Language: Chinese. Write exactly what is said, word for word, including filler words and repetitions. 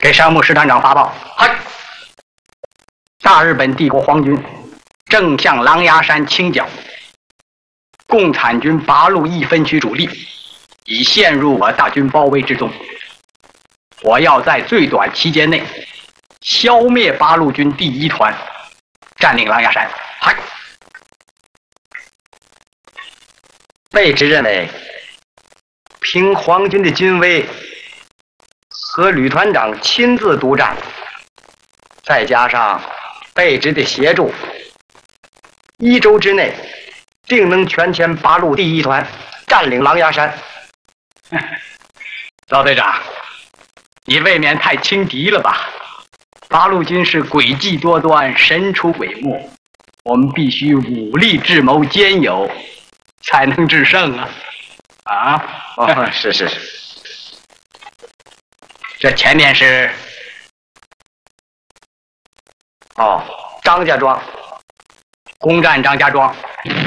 给山木师团长发报：嗨！大日本帝国皇军正向狼牙山倾剿，共产军八路一分区主力已陷入我大军包围之中。我要在最短期间内消灭八路军第一团，占领狼牙山。嗨！ 贝直认为，凭皇军的军威和旅团长亲自督战，再加上贝直的协助，一周之内定能全歼八路第一团，占领狼牙山。 赵队长，你未免太轻敌了吧？八路军是诡计多端，神出鬼没，我们必须武力智谋兼有，才能制胜啊！啊， 哦，是是是。 这前面是哦，张家庄， 攻占张家庄。